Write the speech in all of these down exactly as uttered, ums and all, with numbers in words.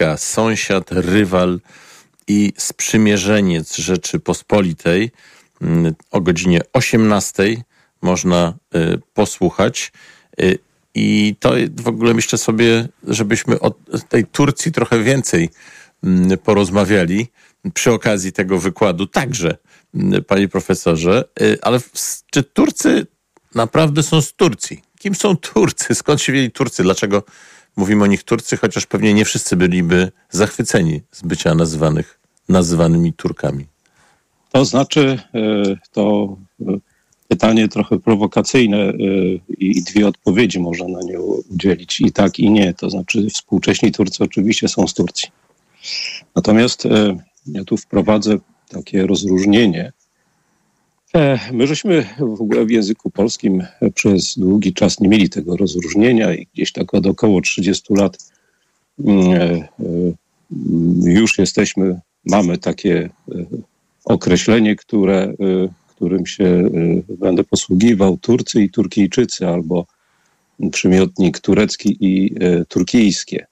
przeciwnika, sąsiad, rywal i sprzymierzeniec Rzeczypospolitej. O godzinie osiemnastej można posłuchać. I to w ogóle myślę sobie, żebyśmy o tej Turcji trochę więcej porozmawiali przy okazji tego wykładu także, panie profesorze. Ale czy Turcy naprawdę są z Turcji? Kim są Turcy? Skąd się wzięli Turcy? Dlaczego mówimy o nich Turcy, chociaż pewnie nie wszyscy byliby zachwyceni z bycia nazywanych, nazywanymi Turkami? To znaczy, to pytanie trochę prowokacyjne i dwie odpowiedzi można na nie udzielić. I tak, i nie. To znaczy współcześni Turcy oczywiście są z Turcji. Natomiast ja tu wprowadzę takie rozróżnienie. My żeśmy w ogóle w języku polskim przez długi czas nie mieli tego rozróżnienia i gdzieś tak od około trzydziestu lat już jesteśmy, mamy takie określenie, które, którym się będę posługiwał, Turcy i Turkijczycy, albo przymiotnik turecki i turkijskie.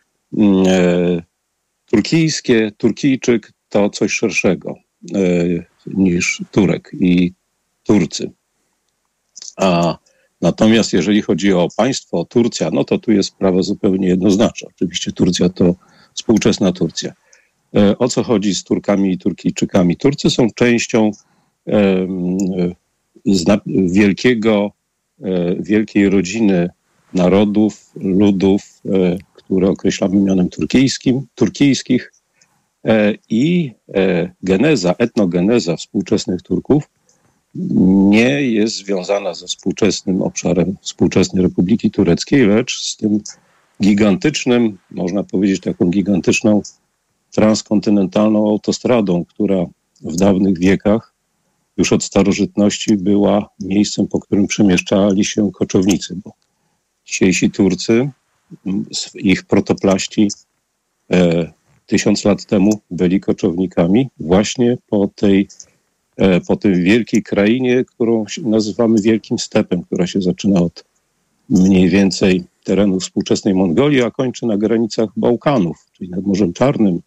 Turkijskie, Turkijczyk to coś szerszego niż Turek i Turcy. A natomiast jeżeli chodzi o państwo Turcja, no to tu jest sprawa zupełnie jednoznaczna. Oczywiście Turcja to współczesna Turcja. O co chodzi z Turkami i Turkijczykami? Turcy są częścią e, zna, wielkiego, e, wielkiej rodziny narodów, ludów, e, które określamy mianem turkijskim, turkijskich e, i e, geneza, etnogeneza współczesnych Turków nie jest związana ze współczesnym obszarem współczesnej Republiki Tureckiej, lecz z tym gigantycznym, można powiedzieć taką gigantyczną transkontynentalną autostradą, która w dawnych wiekach, już od starożytności, była miejscem, po którym przemieszczali się koczownicy. Bo dzisiejsi Turcy, ich protoplaści e, tysiąc lat temu byli koczownikami właśnie po tej, e, po tej wielkiej krainie, którą nazywamy Wielkim Stepem, która się zaczyna od mniej więcej terenów współczesnej Mongolii, a kończy na granicach Bałkanów, czyli nad Morzem Czarnym.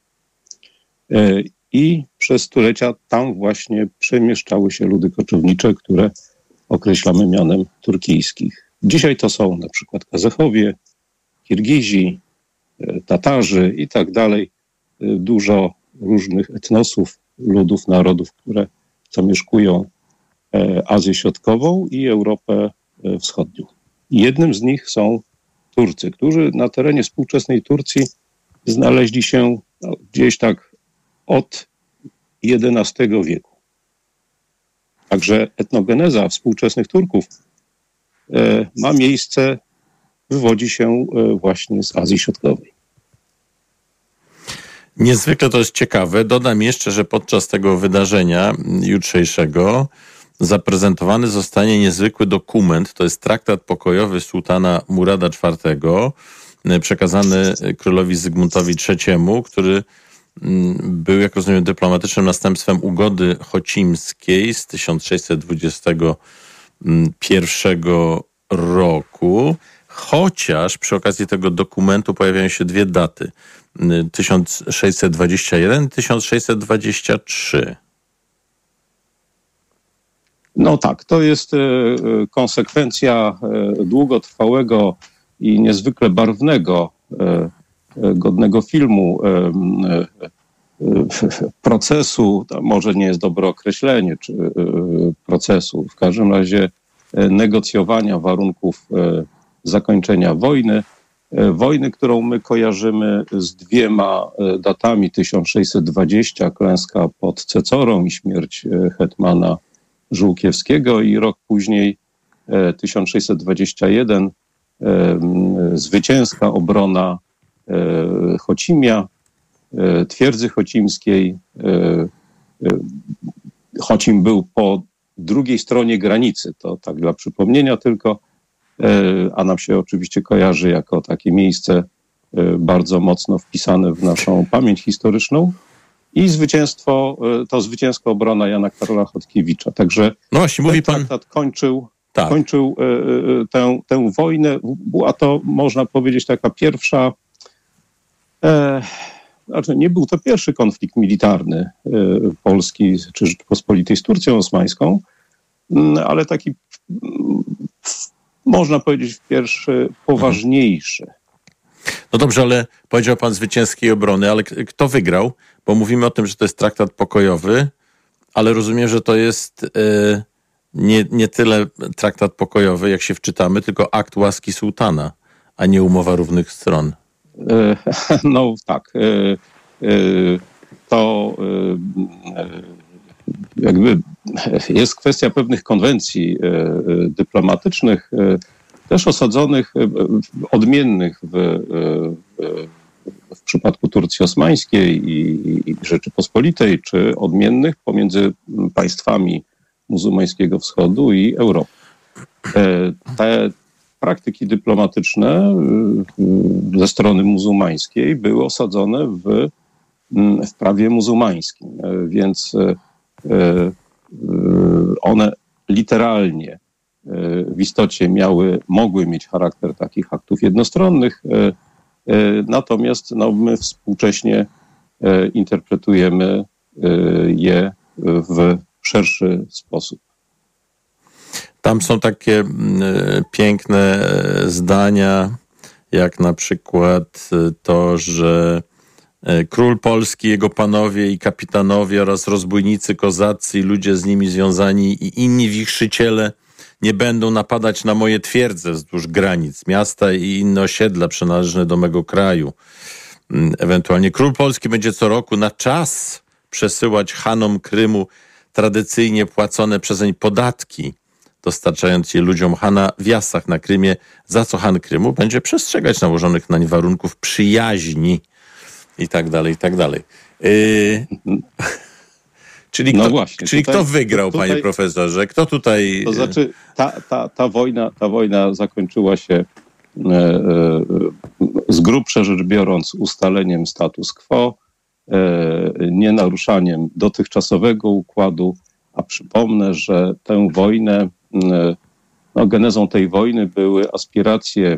I przez stulecia tam właśnie przemieszczały się ludy koczownicze, które określamy mianem turkijskich. Dzisiaj to są na przykład Kazachowie, Kirgizi, Tatarzy i tak dalej. Dużo różnych etnosów, ludów, narodów, które zamieszkują Azję Środkową i Europę Wschodnią. Jednym z nich są Turcy, którzy na terenie współczesnej Turcji znaleźli się no, gdzieś tak od jedenastego wieku. Także etnogeneza współczesnych Turków e, ma miejsce, wywodzi się e, właśnie z Azji Środkowej. Niezwykle to jest ciekawe. Dodam jeszcze, że podczas tego wydarzenia jutrzejszego zaprezentowany zostanie niezwykły dokument. To jest traktat pokojowy sułtana Murada czwartego, przekazany królowi Zygmuntowi trzeciemu, który był, jak rozumiem, dyplomatycznym następstwem ugody chocimskiej z tysiąc sześćset dwudziestego pierwszego roku. Chociaż przy okazji tego dokumentu pojawiają się dwie daty. tysiąc sześćset dwadzieścia jeden i tysiąc sześćset dwadzieścia trzy. No tak, to jest konsekwencja długotrwałego i niezwykle barwnego, godnego filmu procesu, to może nie jest dobre określenie, czy procesu, w każdym razie negocjowania warunków zakończenia wojny. Wojny, którą my kojarzymy z dwiema datami, tysiąc sześćset dwadzieścia, klęska pod Cecorą i śmierć hetmana Żółkiewskiego, i rok później, tysiąc sześćset dwadzieścia jeden, zwycięska obrona Chocimia, twierdzy chocimskiej. Chocim był po drugiej stronie granicy, to tak dla przypomnienia tylko, a nam się oczywiście kojarzy jako takie miejsce bardzo mocno wpisane w naszą pamięć historyczną. I zwycięstwo, to zwycięska obrona Jana Karola Chodkiewicza. Także no właśnie, mówi pan... traktat kończył, tak. kończył tę, tę wojnę. Była to, można powiedzieć, taka pierwsza E, znaczy nie był to pierwszy konflikt militarny e, Polski czy Rzeczypospolitej z Turcją osmańską, m, ale taki, m, można powiedzieć, pierwszy poważniejszy. No dobrze, ale powiedział pan zwycięskiej obrony, ale k- kto wygrał? Bo mówimy o tym, że to jest traktat pokojowy, ale rozumiem, że to jest e, nie, nie tyle traktat pokojowy, jak się wczytamy, tylko akt łaski sułtana, a nie umowa równych stron. E, no tak. E, e, to e, jakby jest kwestia pewnych konwencji e, e, dyplomatycznych, e, też osadzonych, e, odmiennych w, e, w przypadku Turcji osmańskiej i, i Rzeczypospolitej, czy odmiennych pomiędzy państwami muzułmańskiego wschodu i Europy. E, te praktyki dyplomatyczne ze strony muzułmańskiej były osadzone w, w prawie muzułmańskim, więc one literalnie w istocie miały, mogły mieć charakter takich aktów jednostronnych, natomiast no, my współcześnie interpretujemy je w szerszy sposób. Tam są takie y, piękne zdania, jak na przykład to, że y, król polski, jego panowie i kapitanowie oraz rozbójnicy kozacy i ludzie z nimi związani i inni wichrzyciele nie będą napadać na moje twierdze wzdłuż granic, miasta i inne osiedla przynależne do mego kraju. Y, ewentualnie król polski będzie co roku na czas przesyłać Hanom Krymu tradycyjnie płacone przezeń podatki, dostarczając je ludziom Hana w Jassach na Krymie, za co Han Krymu będzie przestrzegać nałożonych nań warunków przyjaźni i tak dalej, i tak dalej. Yy... czyli no kto, właśnie, czyli tutaj, kto wygrał, tutaj, panie profesorze? Kto tutaj... To znaczy, ta, ta, ta, wojna, ta wojna zakończyła się e, e, z grubsza rzecz biorąc ustaleniem status quo, e, nienaruszaniem dotychczasowego układu, a przypomnę, że tę wojnę, no, genezą tej wojny były aspiracje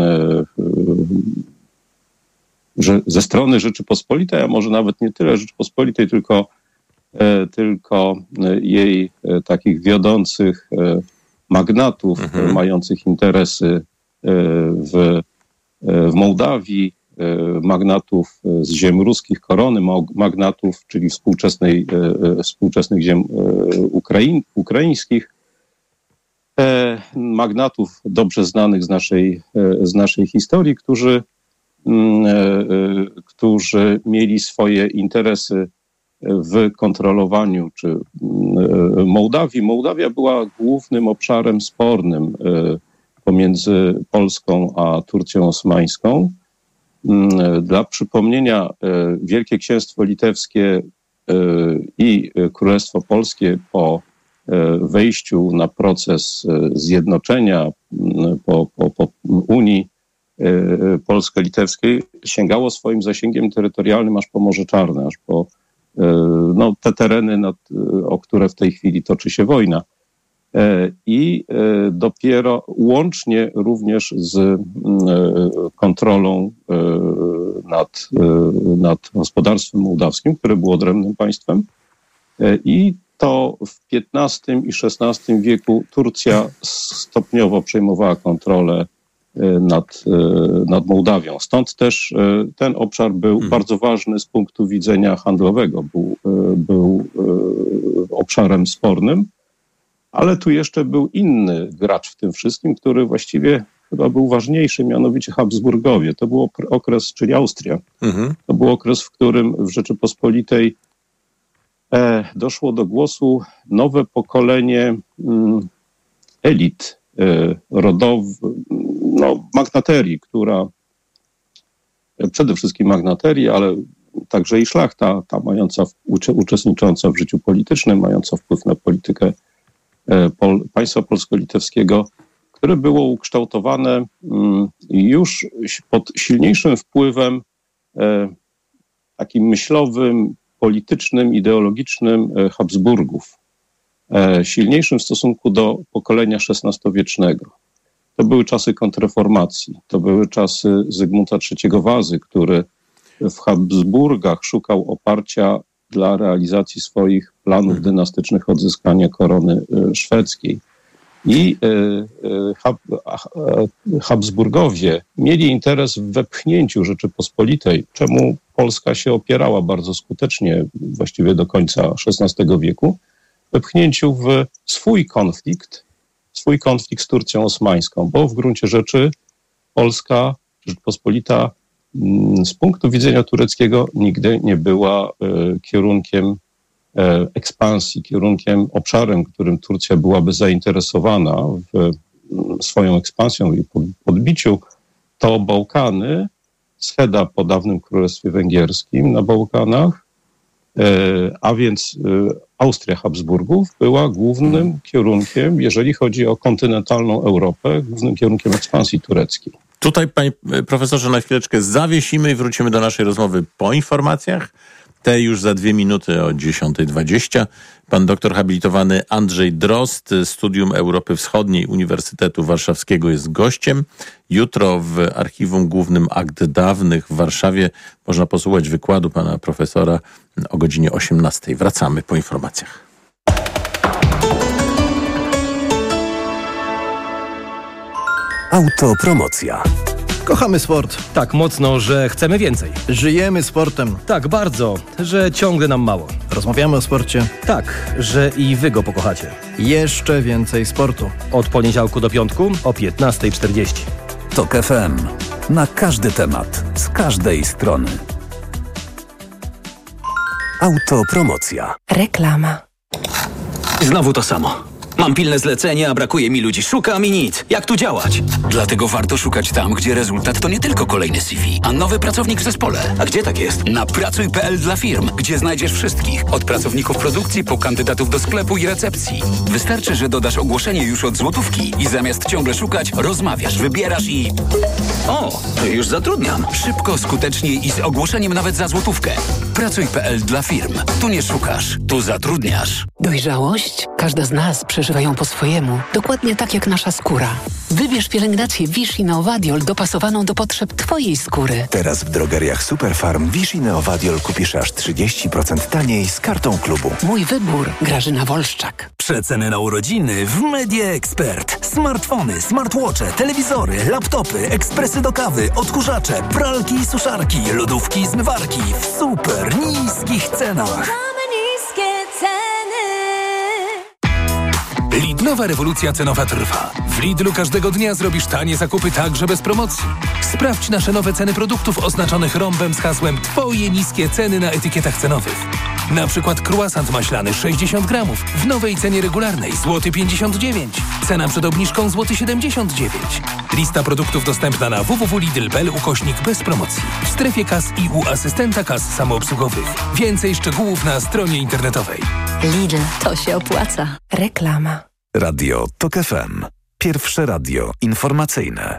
że ze strony Rzeczypospolitej, a może nawet nie tyle Rzeczypospolitej, tylko, tylko jej takich wiodących magnatów mhm. mających interesy w, w Mołdawii, magnatów z ziem ruskich korony, magnatów, czyli współczesnej, współczesnych ziem Ukraiń, ukraińskich, magnatów dobrze znanych z naszej, z naszej historii, którzy, którzy mieli swoje interesy w kontrolowaniu czy Mołdawii. Mołdawia była głównym obszarem spornym pomiędzy Polską a Turcją osmańską. Dla przypomnienia, Wielkie Księstwo Litewskie i Królestwo Polskie po wejściu na proces zjednoczenia, po, po, po Unii polsko-litewskiej sięgało swoim zasięgiem terytorialnym aż po Morze Czarne, aż po no, te tereny, nad, o które w tej chwili toczy się wojna. I dopiero łącznie również z kontrolą nad, nad gospodarstwem mołdawskim, które było odrębnym państwem. I to w piętnastym i szesnastym wieku Turcja stopniowo przejmowała kontrolę nad, nad Mołdawią. Stąd też ten obszar był hmm. bardzo ważny z punktu widzenia handlowego. Był, był obszarem spornym. Ale tu jeszcze był inny gracz w tym wszystkim, który właściwie chyba był ważniejszy, mianowicie Habsburgowie. To był okres, czyli Austria. Mhm. To był okres, w którym w Rzeczypospolitej e, doszło do głosu nowe pokolenie mm, elit e, rodowych, no, magnaterii, która e, przede wszystkim magnaterii, ale także i szlachta, ta mająca, ucze, uczestnicząca w życiu politycznym, mająca wpływ na politykę Pol, państwa polsko-litewskiego, które było ukształtowane już pod silniejszym wpływem takim myślowym, politycznym, ideologicznym Habsburgów. Silniejszym w stosunku do pokolenia szesnastowiecznego. To były czasy kontrreformacji. To były czasy Zygmunta trzeciego Wazy, który w Habsburgach szukał oparcia dla realizacji swoich planów dynastycznych odzyskania korony szwedzkiej. I Habsburgowie mieli interes w wepchnięciu Rzeczypospolitej, czemu Polska się opierała bardzo skutecznie, właściwie do końca szesnastego wieku, wepchnięciu w swój konflikt, swój konflikt z Turcją osmańską, bo w gruncie rzeczy Polska, Rzeczpospolita z punktu widzenia tureckiego nigdy nie była kierunkiem ekspansji, kierunkiem, obszarem, którym Turcja byłaby zainteresowana w swoją ekspansją i podbiciu, to Bałkany, Scheda po dawnym Królestwie Węgierskim na Bałkanach, a więc Austria Habsburgów była głównym kierunkiem, jeżeli chodzi o kontynentalną Europę, głównym kierunkiem ekspansji tureckiej. Tutaj, panie profesorze, na chwileczkę zawiesimy i wrócimy do naszej rozmowy po informacjach. Te już za dwie minuty o dziesiąta dwadzieścia. Pan doktor habilitowany Andrzej Drozd, Studium Europy Wschodniej Uniwersytetu Warszawskiego jest gościem. Jutro w Archiwum Głównym Akt Dawnych w Warszawie można posłuchać wykładu pana profesora o godzinie osiemnastej. Wracamy po informacjach. Autopromocja. Kochamy sport. Tak mocno, że chcemy więcej. Żyjemy sportem. Tak bardzo, że ciągle nam mało. Rozmawiamy o sporcie. Tak, że i wy go pokochacie. Jeszcze więcej sportu. Od poniedziałku do piątku o piętnasta czterdzieści. Tok F M. Na każdy temat, z każdej strony. Autopromocja. Reklama. Znowu to samo. Mam pilne zlecenie, a brakuje mi ludzi. Szukam i nic. Jak tu działać? Dlatego warto szukać tam, gdzie rezultat to nie tylko kolejny C V, a nowy pracownik w zespole. A gdzie tak jest? Na pracuj kropka p l dla firm, gdzie znajdziesz wszystkich. Od pracowników produkcji po kandydatów do sklepu i recepcji. Wystarczy, że dodasz ogłoszenie już od złotówki i zamiast ciągle szukać, rozmawiasz, wybierasz i... O, to już zatrudniam. Szybko, skutecznie i z ogłoszeniem nawet za złotówkę. pracuj kropka p l dla firm. Tu nie szukasz, tu zatrudniasz. Dojrzałość? Każda z nas przeżywa ją po swojemu, dokładnie tak jak nasza skóra. Wybierz pielęgnację Vichy Neovadiol dopasowaną do potrzeb twojej skóry. Teraz w drogeriach Superfarm Vichy Neovadiol kupisz aż trzydzieści procent taniej z kartą klubu. Mój wybór. Grażyna Wolszczak. Przeceny na urodziny w Media Expert. Smartfony, smartwatche, telewizory, laptopy, ekspresy do kawy, odkurzacze, pralki i suszarki, lodówki i zmywarki w super niskich cenach. Lidlowa rewolucja cenowa trwa. W Lidlu każdego dnia zrobisz tanie zakupy także bez promocji. Sprawdź nasze nowe ceny produktów oznaczonych rąbem z hasłem Twoje niskie ceny na etykietach cenowych. Na przykład croissant maślany sześćdziesiąt gramów w nowej cenie regularnej złoty pięćdziesiąt dziewięć. Cena przed obniżką złoty siedemdziesiąt dziewięć. Lista produktów dostępna na w w w kropka lidl kropka p l ukośnik bez promocji. W strefie kas i u asystenta kas samoobsługowych. Więcej szczegółów na stronie internetowej. Lidl, to się opłaca. Reklama. Radio Tok F M. Pierwsze radio informacyjne.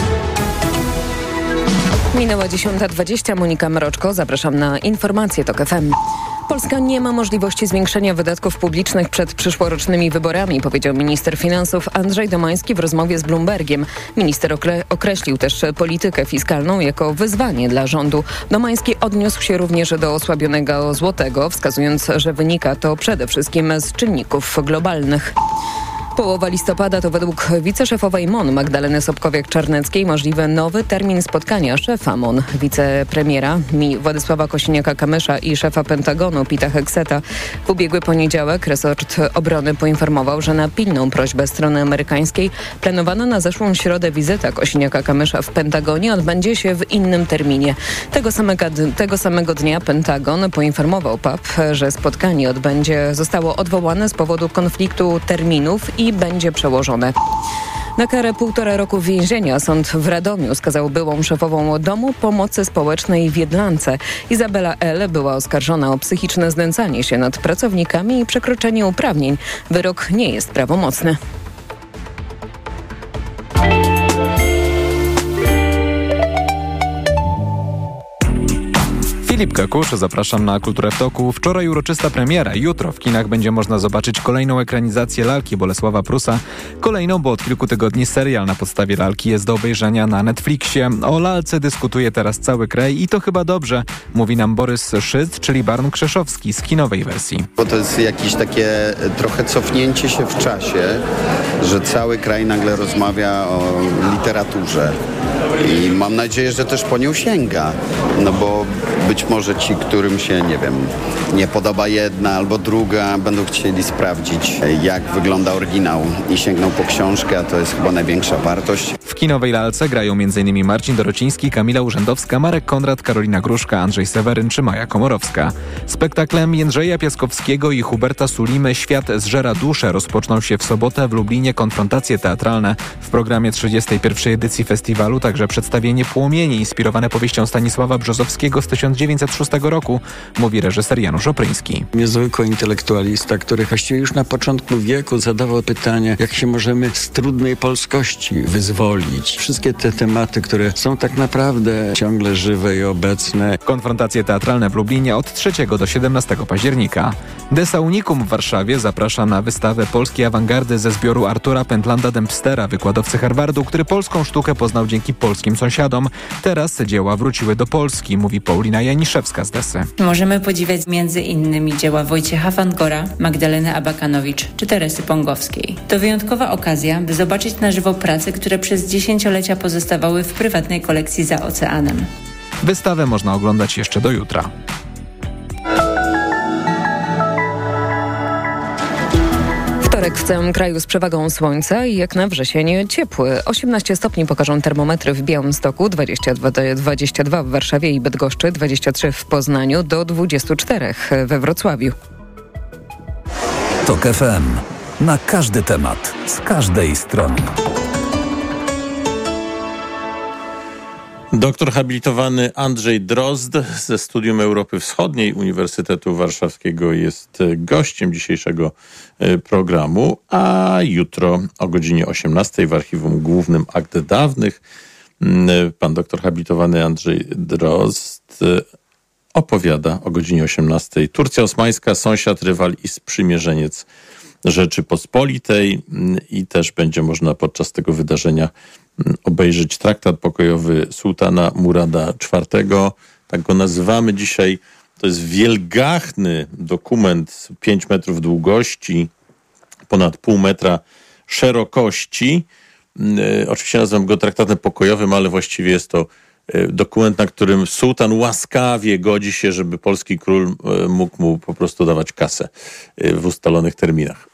Minęła dziesiąta dwadzieścia. Monika Mroczko. Zapraszam na informacje Tok F M. Polska nie ma możliwości zwiększenia wydatków publicznych przed przyszłorocznymi wyborami, powiedział minister finansów Andrzej Domański w rozmowie z Bloombergiem. Minister okre- określił też politykę fiskalną jako wyzwanie dla rządu. Domański odniósł się również do osłabionego złotego, wskazując, że wynika to przede wszystkim z czynników globalnych. Połowa listopada to według wiceszefowej M O N Magdaleny Sobkowiak-Czarneckiej możliwy nowy termin spotkania szefa M O N, wicepremiera Władysława Kosiniaka-Kamysza i szefa Pentagonu Pita Hegseta. W ubiegły poniedziałek resort obrony poinformował, że na pilną prośbę strony amerykańskiej planowana na zeszłą środę wizyta Kosiniaka-Kamysza w Pentagonie odbędzie się w innym terminie. Tego samego, tego samego dnia Pentagon poinformował P A P, że spotkanie odbędzie zostało odwołane z powodu konfliktu terminów i i będzie przełożone. Na karę półtora roku więzienia sąd w Radomiu skazał byłą szefową Domu Pomocy Społecznej w Jedlance. Izabela L. była oskarżona o psychiczne znęcanie się nad pracownikami i przekroczenie uprawnień. Wyrok nie jest prawomocny. Filip Kakusz, zapraszam na Kulturę w Toku. Wczoraj uroczysta premiera. Jutro w kinach będzie można zobaczyć kolejną ekranizację lalki Bolesława Prusa. Kolejną, bo od kilku tygodni serial na podstawie lalki jest do obejrzenia na Netflixie. O lalce dyskutuje teraz cały kraj i to chyba dobrze, mówi nam Borys Szyc, czyli Baron Krzeszowski z kinowej wersji. Bo to jest jakieś takie trochę cofnięcie się w czasie, że cały kraj nagle rozmawia o literaturze. I mam nadzieję, że też po nią sięga, no bo być może ci, którym się, nie wiem, nie podoba jedna albo druga, będą chcieli sprawdzić, jak wygląda oryginał i sięgną po książkę, a to jest chyba największa wartość. W kinowej lalce grają m.in. Marcin Dorociński, Kamila Urzędowska, Marek Konrad, Karolina Gruszka, Andrzej Seweryn czy Maja Komorowska. Spektaklem Jędrzeja Piaskowskiego i Huberta Sulimy Świat zżera duszę rozpoczną się w sobotę w Lublinie konfrontacje teatralne. W programie trzydziestej pierwszej edycji festiwalu także przedstawienie Płomienie inspirowane powieścią Stanisława Brzozowskiego z tysiąc dziewięćset szóstego roku, mówi reżyser Janusz Opryński. Niezwykły intelektualista, który właściwie już na początku wieku zadawał pytanie, jak się możemy z trudnej polskości wyzwolić. Wszystkie te tematy, które są tak naprawdę ciągle żywe i obecne. Konfrontacje teatralne w Lublinie od trzeciego do siedemnastego października. Desa Unicum w Warszawie zaprasza na wystawę polskiej awangardy ze zbioru Artura Pentlanda Dempstera, wykładowcy Harvardu, który polską sztukę poznał dzięki polskim sąsiadom. Teraz dzieła wróciły do Polski, mówi Paulina Janiszewska z Desy. Możemy podziwiać między innymi dzieła Wojciecha van Gora, Magdaleny Abakanowicz czy Teresy Pongowskiej. To wyjątkowa okazja, by zobaczyć na żywo prace, które przez dziesięciolecia pozostawały w prywatnej kolekcji za oceanem. Wystawę można oglądać jeszcze do jutra. Wtorek w całym kraju z przewagą słońca i jak na wrzesień ciepły. osiemnaście stopni pokażą termometry w Białymstoku, dwadzieścia dwa, dwadzieścia dwa w Warszawie i Bydgoszczy, dwadzieścia trzy w Poznaniu, do dwudziestu czterech we Wrocławiu. Tok F M. Na każdy temat, z każdej strony. Doktor habilitowany Andrzej Drozd ze Studium Europy Wschodniej Uniwersytetu Warszawskiego jest gościem dzisiejszego programu, a jutro o godzinie osiemnastej w Archiwum Głównym Akt Dawnych pan doktor habilitowany Andrzej Drozd opowiada o godzinie osiemnastej. Turcja Osmańska, sąsiad, rywal i sprzymierzeniec Rzeczypospolitej i też będzie można podczas tego wydarzenia obejrzeć traktat pokojowy sułtana Murada czwartego. Tak go nazywamy dzisiaj. To jest wielgachny dokument, pięć metrów długości, ponad pół metra szerokości. Oczywiście nazywam go traktatem pokojowym, ale właściwie jest to dokument, na którym sułtan łaskawie godzi się, żeby polski król mógł mu po prostu dawać kasę w ustalonych terminach.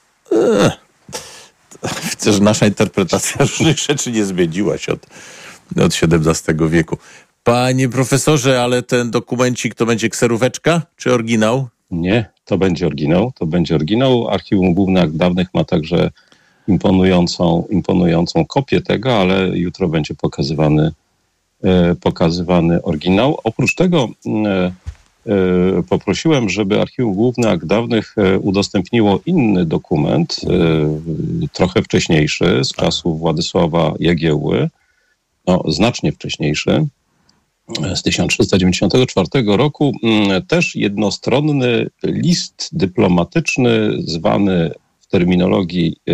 Widzę, że nasza interpretacja różnych rzeczy nie zmieniła się od, od siedemnastego wieku. Panie profesorze, ale ten dokumencik to będzie kseróweczka czy oryginał? Nie, to będzie oryginał. To będzie oryginał. Archiwum Główne Akt Dawnych ma także imponującą, imponującą kopię tego, ale jutro będzie pokazywany, e, pokazywany oryginał. Oprócz tego e, e, poprosiłem, żeby Archiwum Główne Akt Dawnych e, udostępniło inny dokument, e, trochę wcześniejszy, z czasów Władysława Jagiełły, no, znacznie wcześniejszy, z tysiąc trzysta dziewięćdziesiątego czwartego roku, też jednostronny list dyplomatyczny zwany w terminologii y,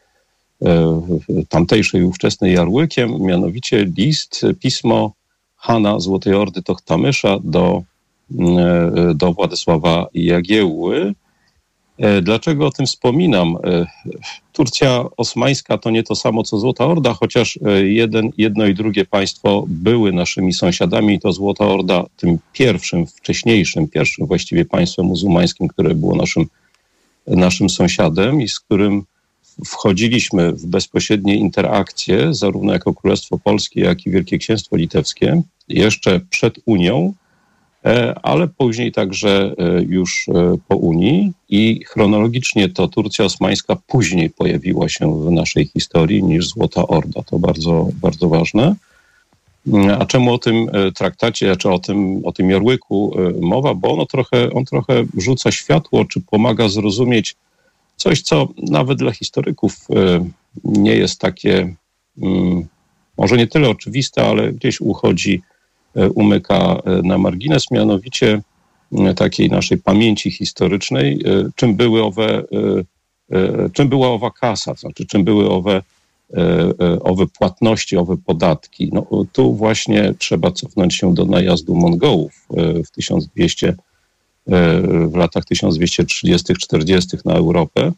y, tamtejszej ówczesnej Jarłykiem, mianowicie list, pismo Hana Złotej Ordy Tochtamysza do, y, do Władysława Jagiełły. Dlaczego o tym wspominam? Turcja osmańska to nie to samo co Złota Orda, chociaż jeden, jedno i drugie państwo były naszymi sąsiadami. To Złota Orda tym pierwszym, wcześniejszym, pierwszym właściwie państwem muzułmańskim, które było naszym, naszym sąsiadem i z którym wchodziliśmy w bezpośrednie interakcje, zarówno jako Królestwo Polskie, jak i Wielkie Księstwo Litewskie, jeszcze przed Unią, ale później także już po Unii i chronologicznie to Turcja osmańska później pojawiła się w naszej historii niż Złota Orda. To bardzo, bardzo ważne. A czemu o tym traktacie, czy o tym, o tym Jarłyku mowa? Bo ono trochę, on trochę rzuca światło, czy pomaga zrozumieć coś, co nawet dla historyków nie jest takie, może nie tyle oczywiste, ale gdzieś uchodzi umyka na margines, mianowicie takiej naszej pamięci historycznej, czym były owe, czym była owa kasa, to znaczy czym były owe, owe płatności, owe podatki. No, tu właśnie trzeba cofnąć się do najazdu Mongołów w tysiąc dwieście, w latach tysiąc dwieście trzydziestych czterdziestych na Europę.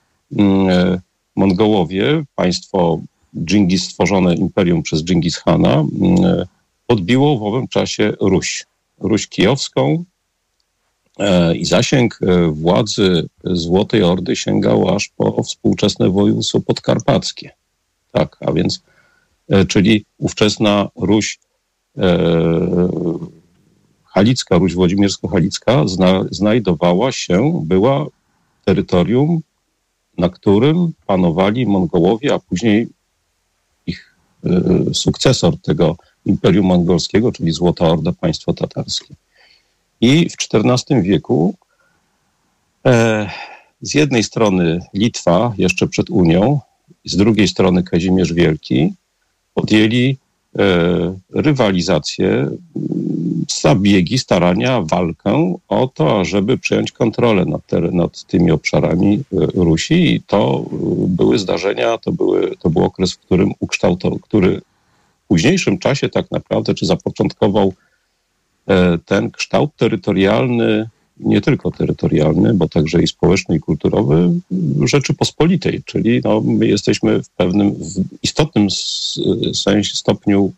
Mongołowie, państwo Dżingis, stworzone imperium przez Dżingis Hana, podbiło w owym czasie Ruś. Ruś kijowską i zasięg władzy Złotej Ordy sięgał aż po współczesne województwo podkarpackie. Tak, a więc, czyli ówczesna Ruś Halicka, Ruś Włodzimiersko-Halicka zna, znajdowała się, była terytorium, na którym panowali Mongołowie, a później ich y, sukcesor tego Imperium Mongolskiego, czyli Złota Orda, państwo tatarskie. I w czternastym wieku e, z jednej strony Litwa, jeszcze przed Unią, z drugiej strony Kazimierz Wielki podjęli e, rywalizację, zabiegi, starania, walkę o to, ażeby przejąć kontrolę nad, ter- nad tymi obszarami Rusi. I to były zdarzenia, to, były, to był okres, w którym ukształtował, który w późniejszym czasie tak naprawdę, czy zapoczątkował e, ten kształt terytorialny, nie tylko terytorialny, bo także i społeczny i kulturowy Rzeczypospolitej, czyli no, my jesteśmy w pewnym, w istotnym sensie, stopniu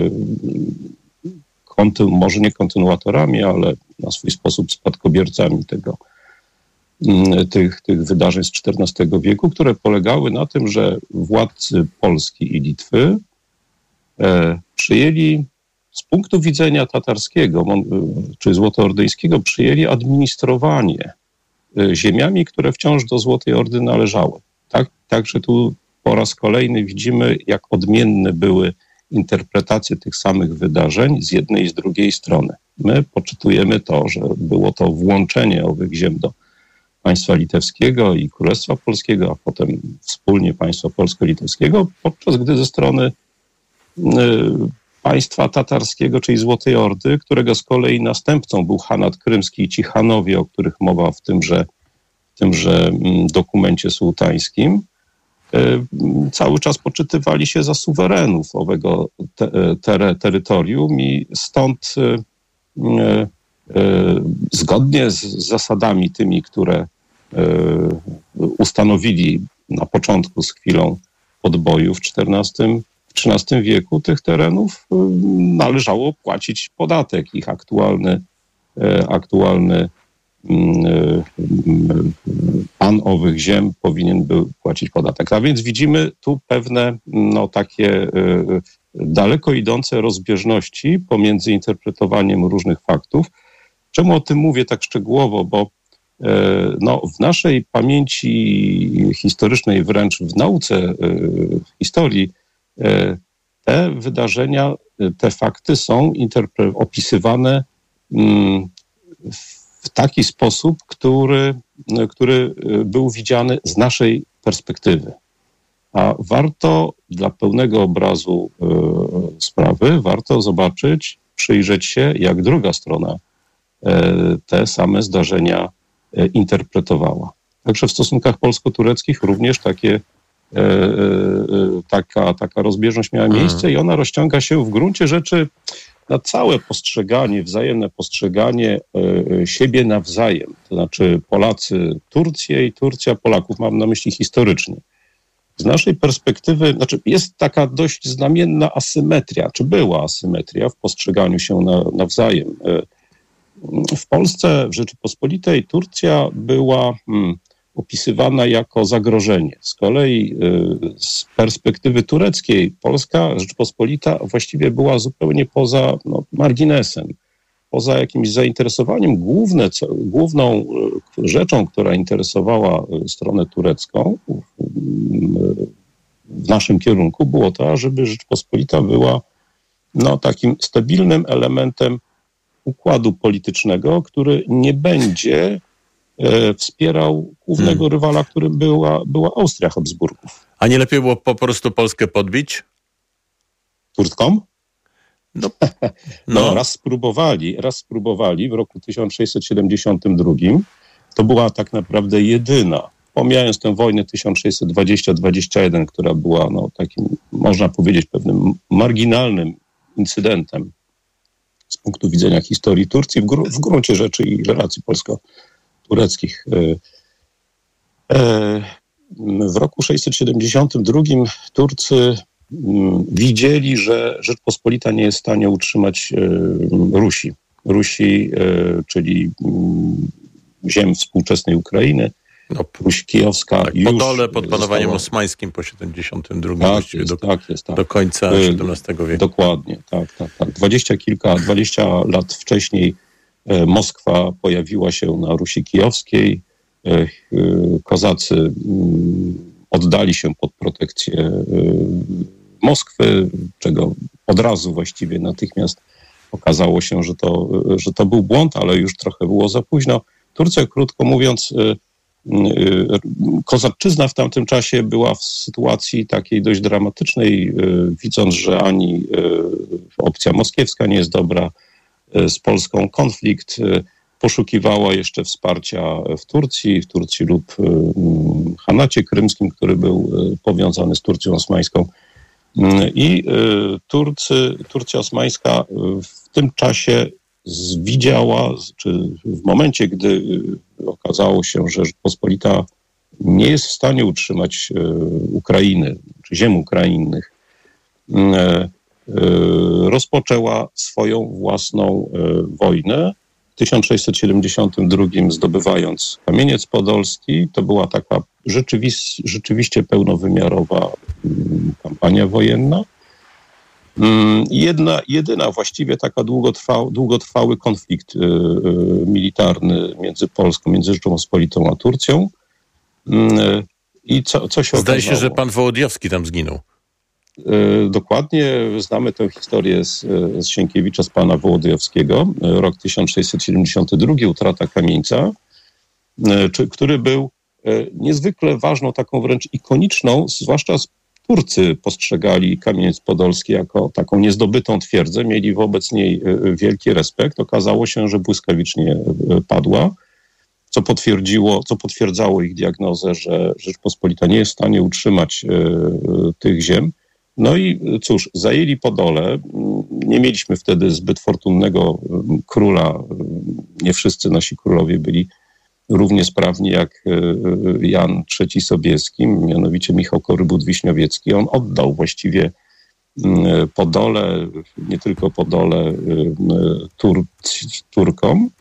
konty, może nie kontynuatorami, ale na swój sposób spadkobiercami tego, tych, tych wydarzeń z czternastego wieku, które polegały na tym, że władcy Polski i Litwy e, przyjęli z punktu widzenia tatarskiego czy złotoordyjskiego przyjęli administrowanie ziemiami, które wciąż do Złotej Ordy należały. Tak, także tu po raz kolejny widzimy, jak odmienne były interpretacje tych samych wydarzeń z jednej i z drugiej strony. My poczytujemy to, że było to włączenie owych ziem do państwa litewskiego i Królestwa Polskiego, a potem wspólnie państwa polsko-litewskiego, podczas gdy ze strony y, państwa tatarskiego, czyli Złotej Ordy, którego z kolei następcą był Hanat Krymski i ci Hanowie, o których mowa w tymże, w tymże dokumencie sułtańskim, cały czas poczytywali się za suwerenów owego te, ter, terytorium i stąd e, e, zgodnie z zasadami tymi, które e, ustanowili na początku z chwilą podboju w czternastym w trzynastym wieku tych terenów należało płacić podatek. Ich aktualny, aktualny pan owych ziem powinien był płacić podatek. A więc widzimy tu pewne no, takie daleko idące rozbieżności pomiędzy interpretowaniem różnych faktów. Czemu o tym mówię tak szczegółowo? Bo no, w naszej pamięci historycznej, wręcz w nauce historii, te wydarzenia, te fakty są interpre- opisywane w taki sposób, który, który był widziany z naszej perspektywy. A warto dla pełnego obrazu sprawy, warto zobaczyć, przyjrzeć się, jak druga strona te same zdarzenia interpretowała. Także w stosunkach polsko-tureckich również takie Taka, taka rozbieżność miała miejsce i ona rozciąga się w gruncie rzeczy na całe postrzeganie, wzajemne postrzeganie siebie nawzajem. To znaczy Polacy Turcję i Turcja Polaków, mam na myśli historycznie. Z naszej perspektywy, znaczy jest taka dość znamienna asymetria, czy była asymetria w postrzeganiu się na, nawzajem. W Polsce, w Rzeczypospolitej, Turcja była hmm, opisywana jako zagrożenie. Z kolei z perspektywy tureckiej Polska Rzeczpospolita właściwie była zupełnie poza no, marginesem, poza jakimś zainteresowaniem. Główne, co, główną rzeczą, która interesowała stronę turecką w naszym kierunku, było to, żeby Rzeczpospolita była no, takim stabilnym elementem układu politycznego, który nie będzie wspierał głównego hmm. rywala, którym była, była Austria Habsburgów. A nie lepiej było po prostu Polskę podbić? Turkom? No, no. no raz spróbowali, raz spróbowali w roku tysiąc sześćset siedemdziesiątym drugim. To była tak naprawdę jedyna, pomijając tę wojnę tysiąc sześćset dwadzieścia dwadzieścia jeden, która była no, takim, można powiedzieć, pewnym marginalnym incydentem z punktu widzenia historii Turcji, w, gr- w gruncie rzeczy i relacji polsko-tureckich. W roku sześćset siedemdziesiątym drugim Turcy widzieli, że Rzeczpospolita nie jest w stanie utrzymać Rusi. Rusi, czyli ziem współczesnej Ukrainy. No, Ruś kijowska tak, już Podole pod panowaniem została... osmańskim po siedemdziesiątym drugim, tak właściwie jest, do, tak jest, tak. do końca siedemnastego wieku. Dokładnie, tak, tak, tak. Dwadzieścia kilka, dwadzieścia lat wcześniej e, Moskwa pojawiła się na Rusi kijowskiej. E, e, kozacy m, oddali się pod protekcję e, Moskwy, czego od razu właściwie natychmiast okazało się, że to, że to był błąd, ale już trochę było za późno. Turcja, krótko mówiąc, e, Kozaczyzna w tamtym czasie była w sytuacji takiej dość dramatycznej, widząc, że ani opcja moskiewska nie jest dobra z Polską, konflikt, poszukiwała jeszcze wsparcia w Turcji, w Turcji lub Hanacie krymskim, który był powiązany z Turcją osmańską. I Turcy, Turcja osmańska w tym czasie widziała, czy w momencie, gdy okazało się, że Rzeczpospolita nie jest w stanie utrzymać Ukrainy, czy ziem ukrainnych, rozpoczęła swoją własną wojnę. W tysiąc sześćset siedemdziesiątym drugim zdobywając Kamieniec Podolski, to była taka rzeczywi- rzeczywiście pełnowymiarowa kampania wojenna. Jedna, jedyna właściwie taka długotrwały, długotrwały konflikt y, y, militarny między Polską, między Rzecząpospolitą a Turcją. Y, I co, co się Zdaje okazało? się, że pan Wołodyjowski tam zginął. Y, dokładnie znamy tę historię z, z Sienkiewicza, z pana Wołodyjowskiego. Rok tysiąc sześćset siedemdziesiąty drugi, utrata Kamieńca, y, czy, który był y, niezwykle ważną, taką wręcz ikoniczną, zwłaszcza z Turcy postrzegali Kamieniec Podolski jako taką niezdobytą twierdzę, mieli wobec niej wielki respekt. Okazało się, że błyskawicznie padła, co potwierdziło, co potwierdzało ich diagnozę, że Rzeczpospolita nie jest w stanie utrzymać tych ziem. No i cóż, zajęli Podole. Nie mieliśmy wtedy zbyt fortunnego króla. Nie wszyscy nasi królowie byli równie sprawni jak Jan trzeci Sobieski, mianowicie Michał Korybut-Wiśniowiecki. On oddał właściwie Podole, nie tylko Podole Tur- Turkom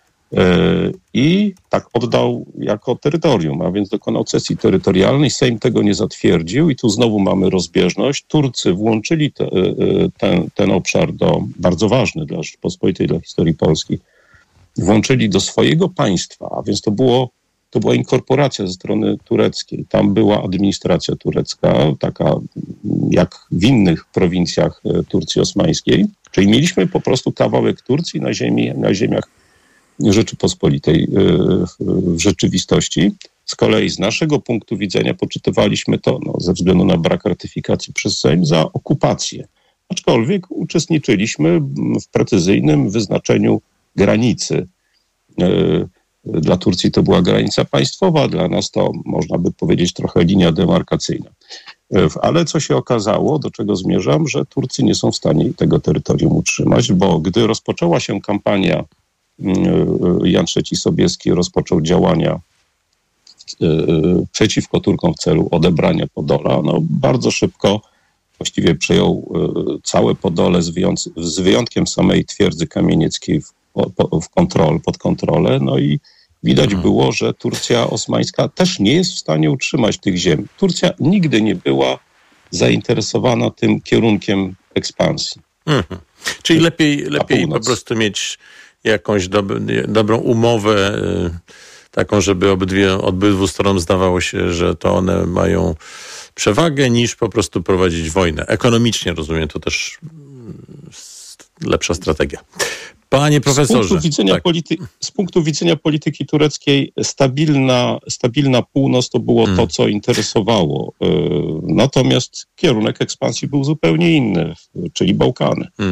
i tak oddał jako terytorium, a więc dokonał cesji terytorialnej. Sejm tego nie zatwierdził i tu znowu mamy rozbieżność. Turcy włączyli te, ten, ten obszar do, bardzo ważny dla Rzeczypospolitej, dla historii Polski, włączyli do swojego państwa, a więc to było, to była inkorporacja ze strony tureckiej. Tam była administracja turecka, taka jak w innych prowincjach Turcji osmańskiej, czyli mieliśmy po prostu kawałek Turcji na ziemi, na ziemiach Rzeczypospolitej w rzeczywistości. Z kolei z naszego punktu widzenia poczytywaliśmy to, no, ze względu na brak ratyfikacji przez Sejm, za okupację. Aczkolwiek uczestniczyliśmy w precyzyjnym wyznaczeniu granicy. Dla Turcji to była granica państwowa, dla nas to można by powiedzieć trochę linia demarkacyjna. Ale co się okazało, do czego zmierzam, że Turcy nie są w stanie tego terytorium utrzymać, bo gdy rozpoczęła się kampania, Jan trzeci Sobieski rozpoczął działania przeciwko Turkom w celu odebrania Podola, no bardzo szybko właściwie przejął całe Podole z, wyjąc- z wyjątkiem samej twierdzy kamienieckiej w, po, w kontrol, pod kontrolę. No i widać mhm. było, że Turcja osmańska też nie jest w stanie utrzymać tych ziem. Turcja nigdy nie była zainteresowana tym kierunkiem ekspansji. Mhm. Czyli lepiej, lepiej po prostu mieć jakąś dob- dobrą umowę, y, taką, żeby obydwie, obydwu stronom zdawało się, że to one mają przewagę, niż po prostu prowadzić wojnę. Ekonomicznie, rozumiem, to też lepsza strategia. Panie profesorze. Z punktu widzenia, tak. polity- z punktu widzenia polityki tureckiej stabilna, stabilna północ to było hmm. to, co interesowało. Natomiast kierunek ekspansji był zupełnie inny, czyli Bałkany. Hmm.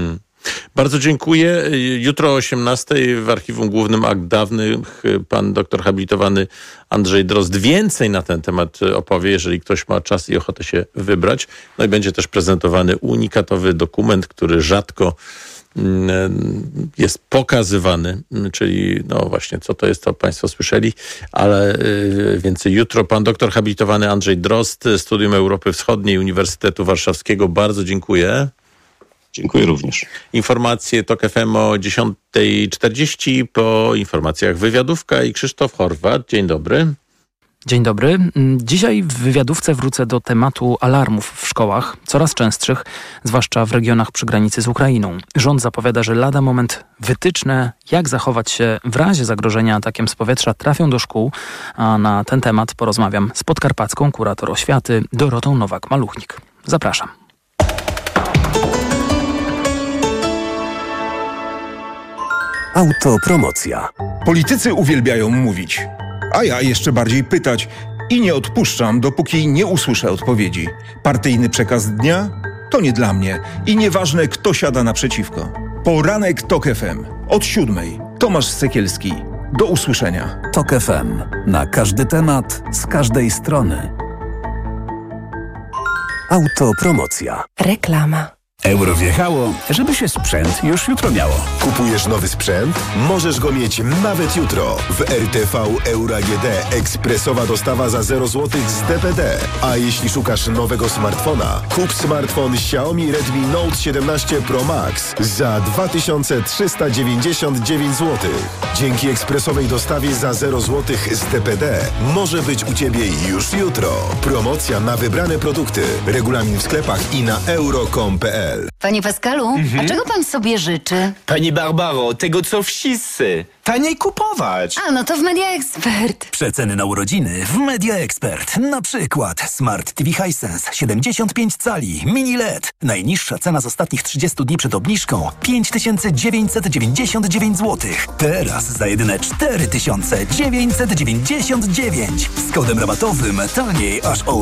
Bardzo dziękuję. Jutro o osiemnastej w Archiwum Głównym Akt Dawnych pan doktor habilitowany Andrzej Drozd więcej na ten temat opowie, jeżeli ktoś ma czas i ochotę się wybrać. No i będzie też prezentowany unikatowy dokument, który rzadko jest pokazywany, czyli no właśnie, co to jest, to Państwo słyszeli, ale więcej jutro. Pan doktor habilitowany Andrzej Drozd, Studium Europy Wschodniej Uniwersytetu Warszawskiego. Bardzo dziękuję. Dziękuję również. Informacje TOK F M o dziesiąta czterdzieści, po informacjach wywiadówka i Krzysztof Horwat. Dzień dobry. Dzień dobry. Dzisiaj w wywiadówce wrócę do tematu alarmów w szkołach, coraz częstszych, zwłaszcza w regionach przy granicy z Ukrainą. Rząd zapowiada, że lada moment wytyczne, jak zachować się w razie zagrożenia atakiem z powietrza, trafią do szkół, a na ten temat porozmawiam z podkarpacką kurator oświaty Dorotą Nowak-Maluchnik. Zapraszam. Autopromocja. Politycy uwielbiają mówić, a ja jeszcze bardziej pytać i nie odpuszczam, dopóki nie usłyszę odpowiedzi. Partyjny przekaz dnia? To nie dla mnie i nieważne, kto siada naprzeciwko. Poranek TOK F M. Od siódmej. Tomasz Sekielski. Do usłyszenia. TOK F M. Na każdy temat, z każdej strony. Autopromocja. Reklama. Euro wjechało, żeby się sprzęt już jutro miało. Kupujesz nowy sprzęt? Możesz go mieć nawet jutro. W R T V Euro A G D ekspresowa dostawa za zero złotych z D P D. A jeśli szukasz nowego smartfona, kup smartfon Xiaomi Redmi Note siedemnaście Pro Max za dwa tysiące trzysta dziewięćdziesiąt dziewięć złotych. Dzięki ekspresowej dostawie za zero złotych z D P D może być u Ciebie już jutro. Promocja na wybrane produkty. Regulamin w sklepach i na euro kropka com kropka p l. Panie Pascalu, mhm. a czego pan sobie życzy? Pani Barbaro, tego co wszyscy. Taniej kupować. A, no to w Media Expert. Przeceny na urodziny w Media Expert. Na przykład Smart T V Hisense siedemdziesiąt pięć cali, mini L E D. Najniższa cena z ostatnich trzydziestu dni przed obniżką pięć tysięcy dziewięćset dziewięćdziesiąt dziewięć złotych. Teraz za jedyne cztery tysiące dziewięćset dziewięćdziesiąt dziewięć. Z kodem rabatowym taniej aż o